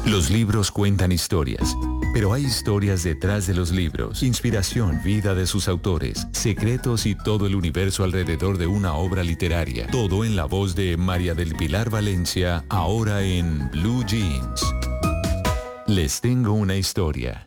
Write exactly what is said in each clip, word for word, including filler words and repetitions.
Los libros cuentan historias, pero hay historias detrás de los libros. Inspiración, vida de sus autores, secretos y todo el universo alrededor de una obra literaria. Todo en la voz de María del Pilar Valencia, ahora en Blue Jeans. Les tengo una historia.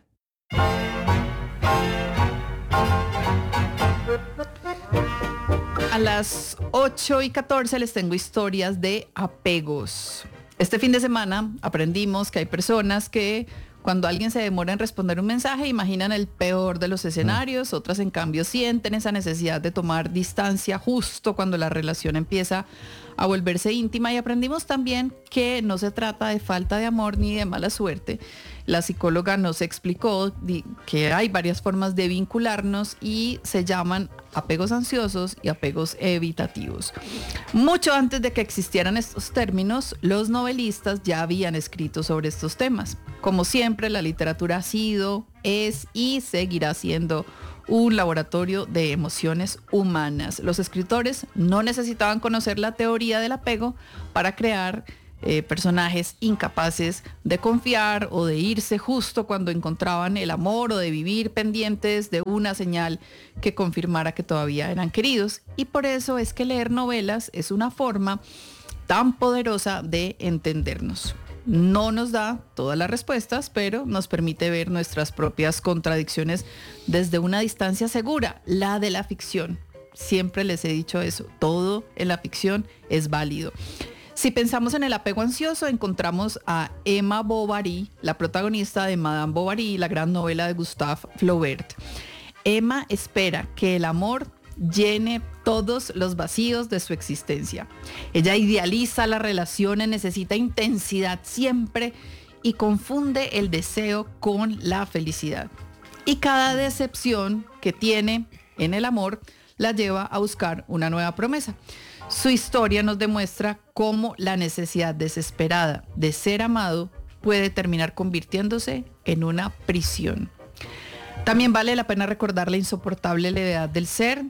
A las ocho y catorce les tengo historias de apegos. Este fin de semana aprendimos que hay personas que cuando alguien se demora en responder un mensaje imaginan el peor de los escenarios, otras en cambio sienten esa necesidad de tomar distancia justo cuando la relación empieza a volverse íntima, y aprendimos también que no se trata de falta de amor ni de mala suerte. La psicóloga nos explicó que hay varias formas de vincularnos y se llaman apegos ansiosos y apegos evitativos. Mucho antes de que existieran estos términos, los novelistas ya habían escrito sobre estos temas. Como siempre, la literatura ha sido, es y seguirá siendo un laboratorio de emociones humanas. Los escritores no necesitaban conocer la teoría del apego para crear Eh, personajes incapaces de confiar o de irse justo cuando encontraban el amor, o de vivir pendientes de una señal que confirmara que todavía eran queridos. Y por eso es que leer novelas es una forma tan poderosa de entendernos. No nos da todas las respuestas, pero nos permite ver nuestras propias contradicciones desde una distancia segura, la de la ficción. Siempre les he dicho eso, todo en la ficción es válido. Si pensamos en el apego ansioso, encontramos a Emma Bovary, la protagonista de Madame Bovary, la gran novela de Gustave Flaubert. Emma espera que el amor llene todos los vacíos de su existencia. Ella idealiza las relaciones, necesita intensidad siempre y confunde el deseo con la felicidad. Y cada decepción que tiene en el amor la lleva a buscar una nueva promesa. Su historia nos demuestra cómo la necesidad desesperada de ser amado puede terminar convirtiéndose en una prisión. También vale la pena recordar la insoportable levedad del ser.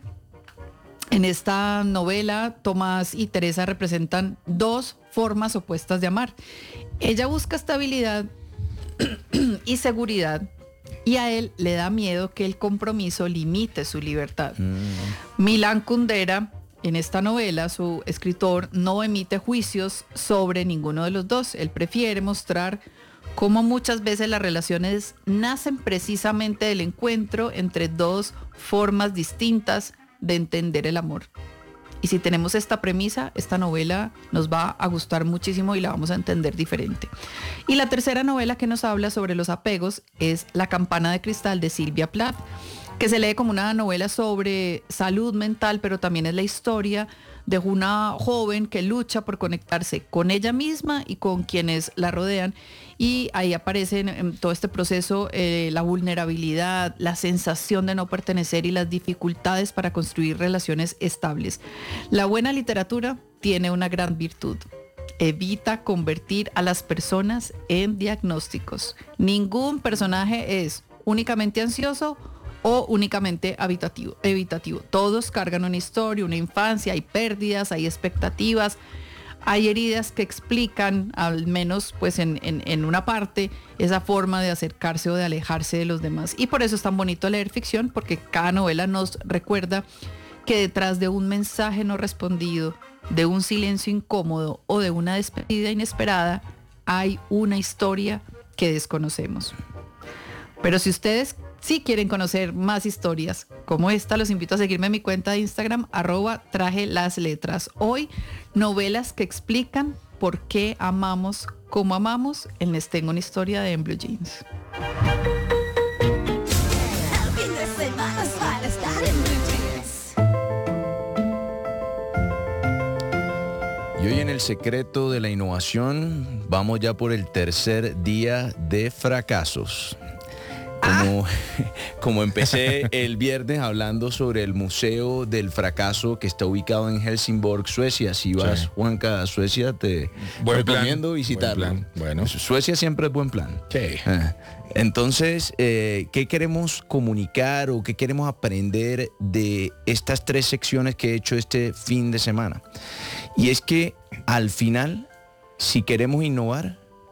En esta novela, Tomás y Teresa representan dos formas opuestas de amar. Ella busca estabilidad y seguridad, y a él le da miedo que el compromiso limite su libertad. Mm. Milan Kundera, en esta novela, su escritor no emite juicios sobre ninguno de los dos. Él prefiere mostrar cómo muchas veces las relaciones nacen precisamente del encuentro entre dos formas distintas de entender el amor. Y si tenemos esta premisa, esta novela nos va a gustar muchísimo y la vamos a entender diferente. Y la tercera novela que nos habla sobre los apegos es La campana de cristal, de Sylvia Plath, que se lee como una novela sobre salud mental, pero también es la historia de una joven que lucha por conectarse con ella misma y con quienes la rodean. Y ahí aparece en, en todo este proceso eh, la vulnerabilidad, la sensación de no pertenecer y las dificultades para construir relaciones estables. La buena literatura tiene una gran virtud: evita convertir a las personas en diagnósticos. Ningún personaje es únicamente ansioso o únicamente evitativo, evitativo. Todos cargan una historia, una infancia, hay pérdidas, hay expectativas, hay heridas que explican, al menos pues en, en, en una parte, esa forma de acercarse o de alejarse de los demás. Y por eso es tan bonito leer ficción, porque cada novela nos recuerda que detrás de un mensaje no respondido, de un silencio incómodo o de una despedida inesperada, hay una historia que desconocemos. Pero si ustedes si quieren conocer más historias como esta, los invito a seguirme en mi cuenta de Instagram, arroba traje las letras. Hoy, novelas que explican por qué amamos como amamos en Les Tengo una Historia de En Blue Jeans. Y hoy en El Secreto de la Innovación vamos ya por el tercer día de fracasos. Como, como empecé el viernes hablando sobre el Museo del Fracaso que está ubicado en Helsingborg, Suecia. Si vas, sí. Juanca, a Suecia, te buen recomiendo plan, visitarlo. Buen plan. Bueno. Suecia siempre es buen plan. Sí. Entonces, eh, ¿qué queremos comunicar o qué queremos aprender de estas tres secciones que he hecho este fin de semana? Y es que al final, si queremos innovar,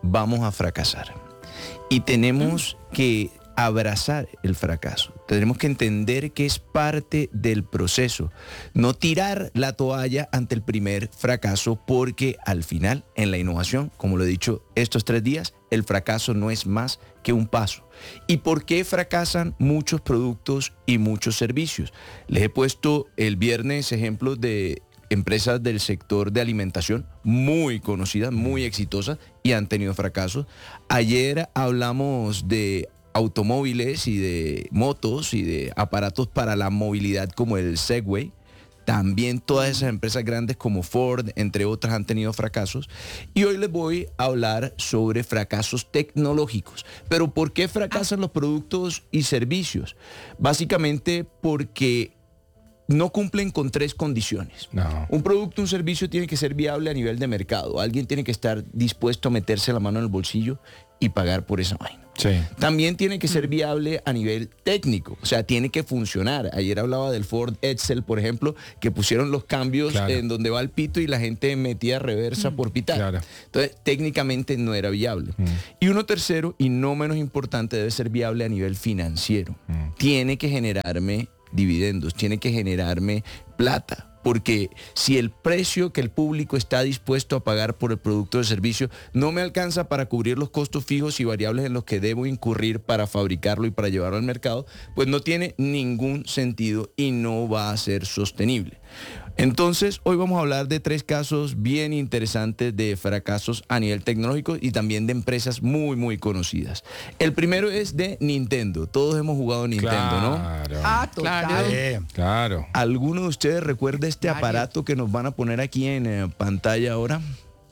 vamos a fracasar. Y tenemos mm. que abrazar el fracaso. Tenemos que entender que es parte del proceso. No tirar la toalla ante el primer fracaso, porque al final, en la innovación, como lo he dicho estos tres días, el fracaso no es más que un paso. ¿Y por qué fracasan muchos productos y muchos servicios? Les he puesto el viernes ejemplos de empresas del sector de alimentación muy conocidas, muy exitosas y han tenido fracasos. Ayer hablamos de automóviles y de motos y de aparatos para la movilidad como el Segway. También todas esas empresas grandes como Ford, entre otras, han tenido fracasos. Y hoy les voy a hablar sobre fracasos tecnológicos. Pero ¿por qué fracasan los productos y servicios? Básicamente porque no cumplen con tres condiciones. No. Un producto, un servicio tiene que ser viable a nivel de mercado. Alguien tiene que estar dispuesto a meterse la mano en el bolsillo y pagar por esa vaina. Sí. También tiene que ser viable a nivel técnico, o sea, tiene que funcionar. Ayer hablaba del Ford Edsel, por ejemplo, que pusieron los cambios claro. en donde va el pito y la gente metía reversa mm. por pitar. Claro. Entonces, técnicamente no era viable. Mm. Y uno tercero, y no menos importante, debe ser viable a nivel financiero. Mm. Tiene que generarme dividendos, tiene que generarme plata. Porque si el precio que el público está dispuesto a pagar por el producto o el servicio no me alcanza para cubrir los costos fijos y variables en los que debo incurrir para fabricarlo y para llevarlo al mercado, pues no tiene ningún sentido y no va a ser sostenible. Entonces, hoy vamos a hablar de tres casos bien interesantes de fracasos a nivel tecnológico y también de empresas muy, muy conocidas. El primero es de Nintendo. Todos hemos jugado Nintendo, claro. ¿no? Ah, claro. Eh, claro. ¿Alguno de ustedes recuerda este aparato que nos van a poner aquí en eh, pantalla ahora?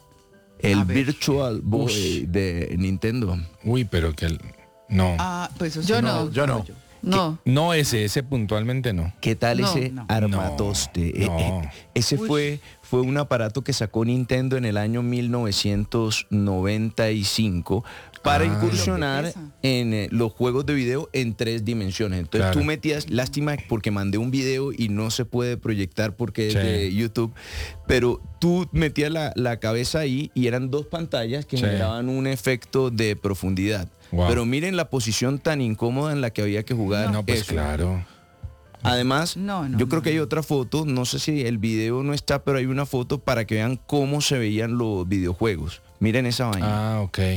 El Virtual Boy de Nintendo. Uy, pero que el... No. Ah, pues eso yo no. Yo no. No. No ese, ese puntualmente no. ¿Qué tal no, ese no. armatoste? No, no. Eh, eh, ese fue, fue un aparato que sacó Nintendo en el año mil novecientos noventa y cinco para ah, incursionar en eh, los juegos de video en tres dimensiones. Entonces claro. tú metías, lástima porque mandé un video y no se puede proyectar porque sí. es de YouTube, pero tú metías la, la cabeza ahí y eran dos pantallas que sí. generaban un efecto de profundidad. Wow. Pero miren la posición tan incómoda en la que había que jugar. No, pues eso. Claro. Además, no, no, yo no, creo que no. hay otra foto, no sé si el video no está, pero hay una foto para que vean cómo se veían los videojuegos. Miren esa vaina. Ah, ok.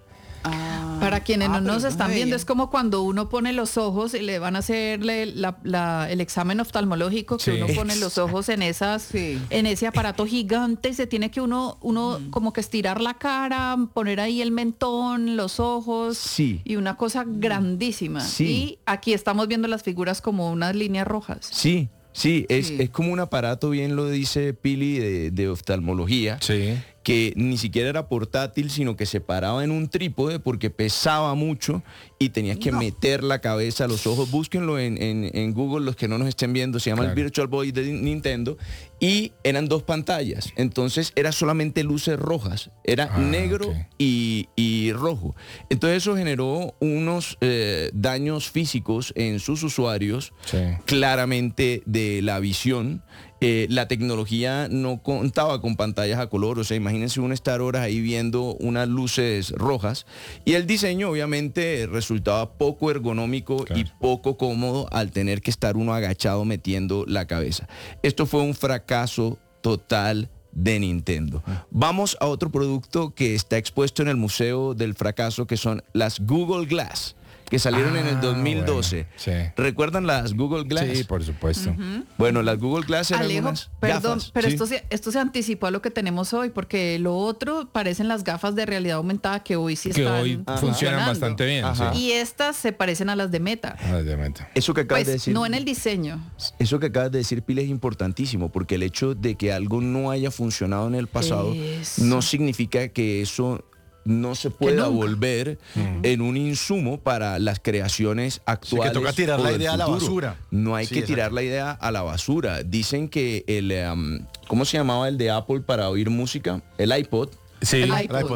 Ah, Para quienes ah, no nos están viendo, es como cuando uno pone los ojos y le van a hacerle la, la, el examen oftalmológico, que sí. uno pone los ojos en esas, sí. en ese aparato gigante, se tiene que uno, uno mm. como que estirar la cara, poner ahí el mentón, los ojos, sí. y una cosa grandísima. Sí. Y aquí estamos viendo las figuras como unas líneas rojas. Sí. Sí, es, sí. es como un aparato, bien lo dice Pili, de, de oftalmología, sí. que ni siquiera era portátil, sino que se paraba en un trípode porque pesaba mucho y tenías que no. meter la cabeza a los ojos. Búsquenlo en, en, en Google, los que no nos estén viendo, se llama claro. el Virtual Boy de Nintendo, y eran dos pantallas, entonces era solamente luces rojas, era ah, negro okay. y, y rojo. Entonces eso generó unos eh, daños físicos en sus usuarios, sí. claramente de la visión. Eh, la tecnología no contaba con pantallas a color, o sea, imagínense uno estar horas ahí viendo unas luces rojas, y el diseño obviamente resultaba poco ergonómico claro. y poco cómodo al tener que estar uno agachado metiendo la cabeza. Esto fue un fracaso total de Nintendo. Vamos a otro producto que está expuesto en el Museo del Fracaso, que son las Google Glass, que salieron ah, en el dos mil doce. Bueno, sí. ¿Recuerdan las Google Glass? Sí, por supuesto. Uh-huh. Bueno, las Google Glass eran Alejo, unas perdón, gafas. pero ¿sí? esto, se, esto se anticipó a lo que tenemos hoy, porque lo otro parecen las gafas de realidad aumentada que hoy sí que están hoy funcionan bastante bien. Sí. Y estas se parecen a las de Meta. A las de Meta. Eso que acabas pues, de decir. No en el diseño. Eso que acabas de decir, Pile, es importantísimo, porque el hecho de que algo no haya funcionado en el pasado eso. no significa que eso no se pueda volver uh-huh. en un insumo para las creaciones actuales. Sí, que toca tirar la idea futuro. a la basura. No hay sí, que exacto. tirar la idea a la basura. Dicen que el, um, ¿cómo se llamaba el de Apple para oír música? El iPod. Sí, el iPod. El iPod.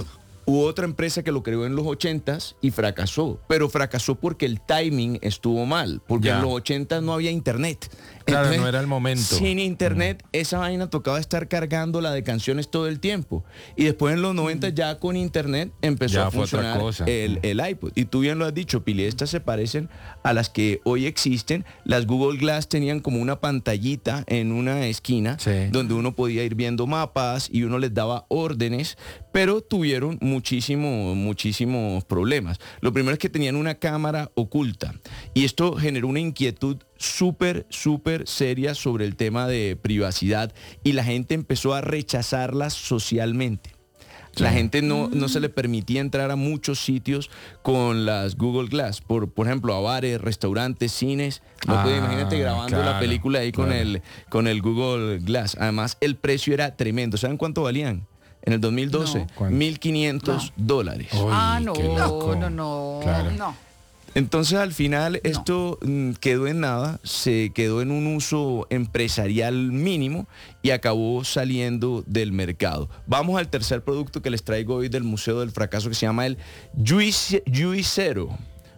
Hubo otra empresa que lo creó en los ochentas y fracasó, pero fracasó porque el timing estuvo mal, porque Ya. en los ochentas no había internet. Claro, Entonces, no era el momento. Sin internet, esa vaina tocaba estar cargándola de canciones todo el tiempo. Y después en los noventa ya con internet empezó Ya a fue otra funcionar cosa. el, el iPod. Y tú bien lo has dicho, Pili, estas se parecen a las que hoy existen. Las Google Glass tenían como una pantallita en una esquina Sí. donde uno podía ir viendo mapas y uno les daba órdenes, pero tuvieron muchísimos, muchísimos problemas. Lo primero es que tenían una cámara oculta y esto generó una inquietud súper, súper seria sobre el tema de privacidad y la gente empezó a rechazarlas socialmente. La gente no, no se le permitía entrar a muchos sitios con las Google Glass. Por, por ejemplo, a bares, restaurantes, cines. No Ah, puede, imagínate grabando claro, la película ahí con, claro. el, con el Google Glass. Además, el precio era tremendo. ¿Saben cuánto valían? En el dos mil doce, No. ¿Cuánto? mil quinientos dólares. Uy, ah, no, qué loco. no, no, Claro. no. Entonces al final esto mm, quedó en nada, se quedó en un uso empresarial mínimo y acabó saliendo del mercado. Vamos al tercer producto que les traigo hoy del Museo del Fracaso, que se llama el Juice- Juicero.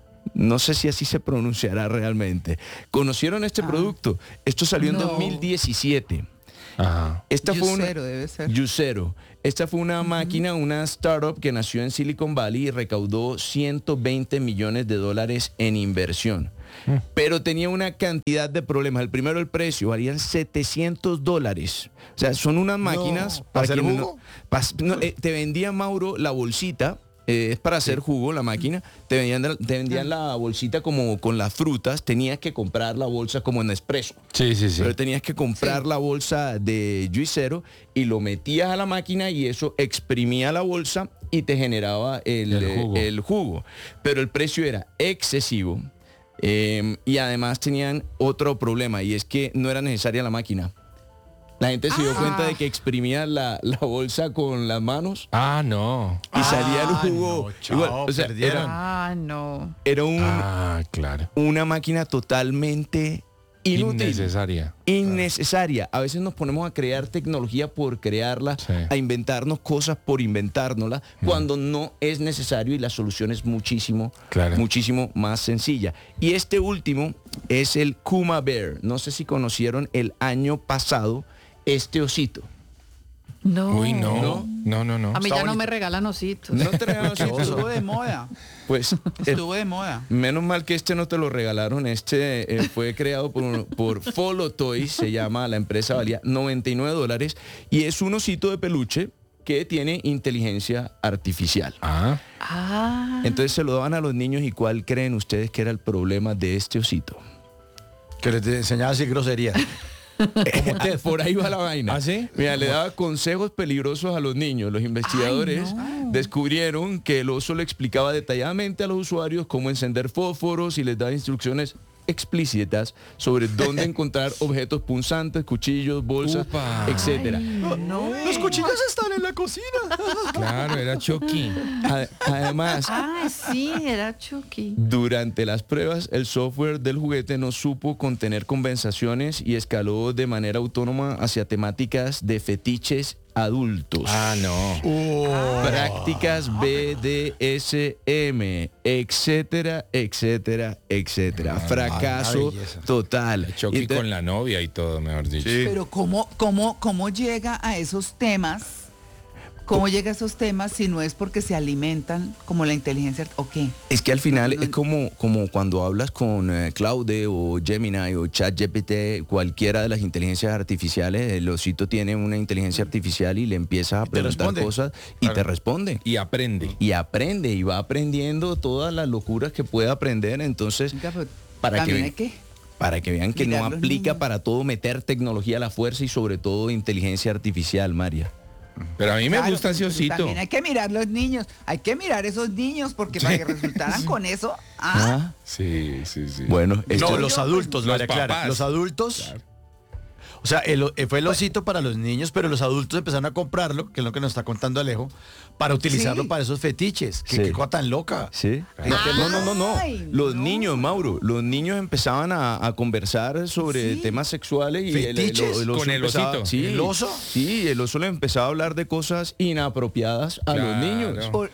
No sé si así se pronunciará realmente. ¿Conocieron este producto? Esto salió en No. dos mil diecisiete. Ajá. Esta fue una, Juicero debe ser. Juicero. Esta fue una máquina, una startup que nació en Silicon Valley y recaudó ciento veinte millones de dólares en inversión. Pero tenía una cantidad de problemas. El primero, el precio, valían setecientos dólares. O sea, son unas máquinas ¿para hacer quienes jugo? pa- no, eh, te vendía, Mauro, la bolsita. eh, es para hacer jugo la máquina. Te vendían, te vendían la bolsita como con las frutas. Tenías que comprar la bolsa como en Nespresso. Sí, sí, sí. Pero tenías que comprar Sí. la bolsa de Juicero y lo metías a la máquina y eso exprimía la bolsa y te generaba el, El eh, jugo. el jugo. Pero el precio era excesivo eh, y además tenían otro problema y es que no era necesaria la máquina. La gente se dio cuenta de que exprimía la, la bolsa con las manos Ah, no. y salía el Ah, jugo. no, chao, Igual, o sea, perdieron. era, Ah, no. era un- Ah, claro. una máquina totalmente inútil. Innecesaria. Innecesaria. A veces nos ponemos a crear tecnología por crearla, Sí. a inventarnos cosas por inventárnosla, cuando no es necesario y la solución es muchísimo, Claro. muchísimo más sencilla. Y este último es el Kuma Bear. No sé si conocieron el año pasado este osito. No. Uy, no. No, no, no. A mí Está ya no bonito. me regalan ositos. ¿No te regalan Qué ositos? oso. Estuvo de moda. Pues eh, Estuvo de moda. menos mal que este no te lo regalaron. Este eh, fue creado por, por Follow Toys, se llama la empresa, valía noventa y nueve dólares y es un osito de peluche que tiene inteligencia artificial. Ah, Ah. Entonces se lo daban a los niños y ¿cuál creen ustedes que era el problema de este osito? Que les enseñaba así groserías. Por ahí va la vaina. ¿Ah, sí? Mira, le daba consejos peligrosos a los niños. Los investigadores descubrieron que el oso le explicaba detalladamente a los usuarios cómo encender fósforos y les daba instrucciones explícitas sobre dónde encontrar objetos punzantes, cuchillos, bolsas, Upa. etcétera. Los cuchillos están en la cocina. claro, era Chucky. A- Además, Ah, sí, era Chucky. durante las pruebas, el software del juguete no supo contener conversaciones y escaló de manera autónoma hacia temáticas de fetiches adultos. Ah, no. Prácticas B D S M, etcétera, etcétera, etcétera. Fracaso Ay, belleza. total. Chucky Y te- con la novia y todo, mejor dicho. Sí. Pero ¿cómo, cómo, cómo llega a esos temas? ¿Cómo llega a esos temas si no es porque se alimentan como la inteligencia art- o qué? Es que al final es como, como cuando hablas con eh, Claude o Gemini o ChatGPT, cualquiera de las inteligencias artificiales, el osito tiene una inteligencia artificial y le empiezas a preguntar responde. cosas y te responde. Y aprende. Y aprende y va aprendiendo todas las locuras que puede aprender. Entonces, Oiga, pero para que, también ve- hay que para que vean que no mirar los aplica niños. para todo meter tecnología a la fuerza y sobre todo inteligencia artificial, María. Pero a mí me Claro, gusta ese pero osito. También hay que mirar los niños, hay que mirar esos niños porque para que resultaran con eso, ah, Ah, Sí, sí, sí. bueno, esto- No, los adultos, Los María Clara. papás. Los adultos. O sea, el, eh, fue el osito para los niños, pero los adultos empezaron a comprarlo, que es lo que nos está contando Alejo, para utilizarlo Sí. para esos fetiches. Qué, Sí. qué cosa tan loca. ¿Sí? No, no, no, no. Ay, Los no. niños, Mauro, los niños empezaban a, a conversar sobre Sí. temas sexuales y el, el- ¿Fetiches? el oso Con el empezaba- osito. Sí, ¿El oso? Sí, el oso le empezaba a hablar de cosas inapropiadas a los Claro. niños. por-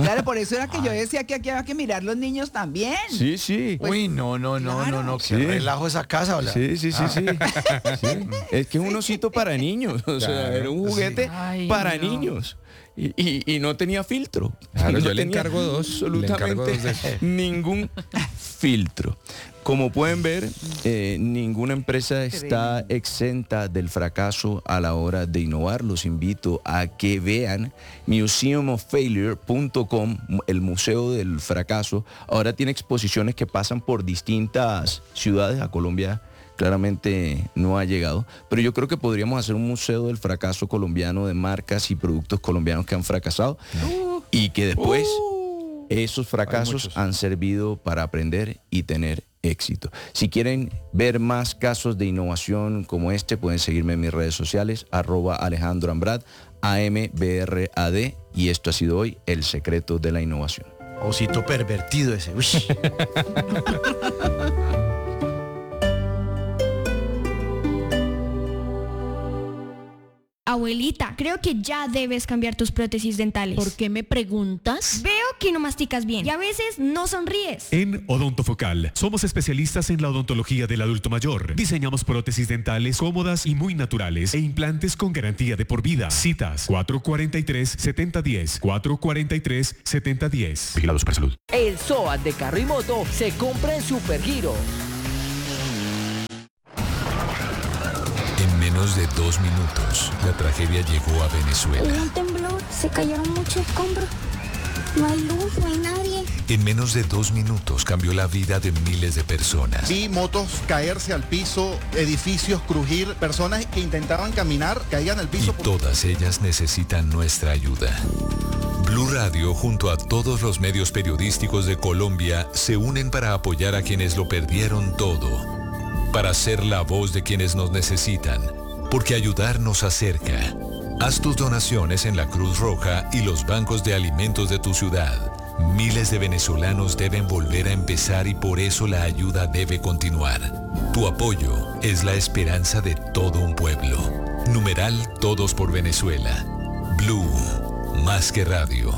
Claro, por eso era que yo decía que aquí había que mirar los niños también. Sí, sí. Uy, no, no, no, claro. no, no, qué Sí. relajo esa casa, hola. Sí, sí, sí, sí. Sí. Es que es un osito para niños. O sea, Claro, era un juguete sí. Ay, para no. niños. Y, y- y no tenía filtro. Claro, No yo le tenía encargo dos, le encargo Absolutamente dos de esos. ningún filtro. Como pueden ver, eh, ninguna empresa está exenta del fracaso a la hora de innovar. Los invito a que vean museum of failure punto com, el Museo del Fracaso. Ahora tiene exposiciones que pasan por distintas ciudades. A Colombia claramente no ha llegado, pero yo creo que podríamos hacer un museo del fracaso colombiano, de marcas y productos colombianos que han fracasado y que después esos fracasos muchos. han servido para aprender y tener éxito. Si quieren ver más casos de innovación como este, pueden seguirme en mis redes sociales, arroba Alejandro Ambrad, A M B R A D, y esto ha sido hoy El Secreto de la Innovación. Osito pervertido ese. Uy. Abuelita, creo que ya debes cambiar tus prótesis dentales. ¿Por qué me preguntas? Veo que no masticas bien y a veces no sonríes. En Odontofocal somos especialistas en la odontología del adulto mayor. Diseñamos prótesis dentales cómodas y muy naturales e implantes con garantía de por vida. Citas cuatro cuatro tres, siete cero uno cero, cuatro cuatro tres, siete cero uno cero. Vigilado Supersalud. El SOAT de carro y moto se compra en Supergiro. En menos de dos minutos, la tragedia llegó a Venezuela. Hubo un temblor, se cayeron muchos escombros. No hay luz, no hay nadie. En menos de dos minutos cambió la vida de miles de personas. Vi motos caerse al piso, edificios crujir, personas que intentaban caminar, caían al Y piso. por- todas ellas necesitan nuestra ayuda. Blue Radio, junto a todos los medios periodísticos de Colombia, se unen para apoyar a quienes lo perdieron todo. Para ser la voz de quienes nos necesitan, porque ayudar nos acerca. Haz tus donaciones en la Cruz Roja y los bancos de alimentos de tu ciudad. Miles de venezolanos deben volver a empezar y por eso la ayuda debe continuar. Tu apoyo es la esperanza de todo un pueblo. Numeral Todos por Venezuela. Blue, más que radio.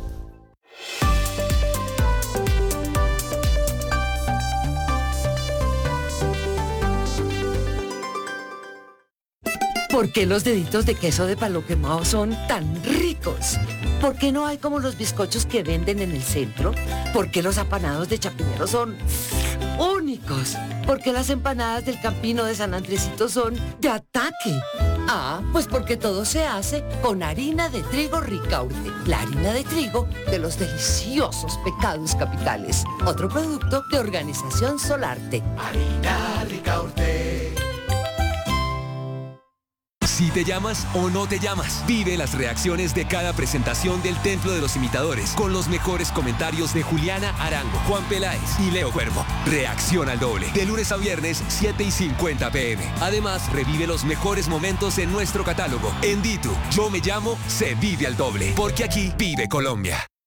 ¿Por qué los deditos de queso de palo quemado son tan ricos? ¿Por qué no hay como los bizcochos que venden en el centro? ¿Por qué los apanados de Chapinero son únicos? ¿Por qué las empanadas del Campino de San Andresito son de ataque? Ah, pues porque todo se hace con harina de trigo Ricaurte, la harina de trigo de los deliciosos pecados capitales. Otro producto de Organización Solarte. Harina Ricaurte. Si te llamas o no te llamas, vive las reacciones de cada presentación del Templo de los Imitadores con los mejores comentarios de Juliana Arango, Juan Peláez y Leo Cuervo. Reacción al doble, de lunes a viernes, siete y cincuenta pm. Además, revive los mejores momentos en nuestro catálogo. En Ditu, Yo Me Llamo, se vive al doble, porque aquí vive Colombia.